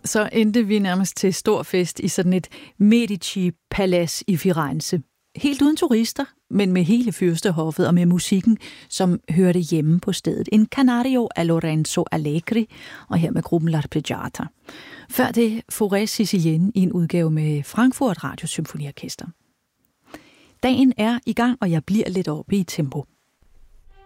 så endte vi nærmest til stor fest i sådan et Medici-palads i Firenze. Helt uden turister, men med hele fyrstehoffet og med musikken, som hørte hjemme på stedet. En Canario af Lorenzo Allegri, og her med gruppen L'Arpeggiata. Før det Forêt Sicilienne i en udgave med Frankfurt Radiosymfoniorkester. Dagen er i gang, og jeg bliver lidt oppe i tempo.